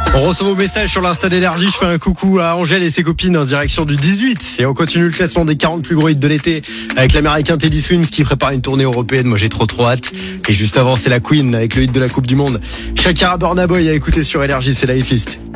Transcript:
On reçoit vos messages sur l'Insta d'Énergie. Je fais un coucou à Angèle et ses copines en direction du 18. Et on continue le classement des 40 plus gros hits de l'été avec l'américain Teddy Swims qui prépare une tournée européenne. Moi, j'ai trop hâte. Et juste avant, c'est la Queen avec le hit de la Coupe du Monde. Shakira, Burna Boy à écouter sur Énergie, c'est la hitlist.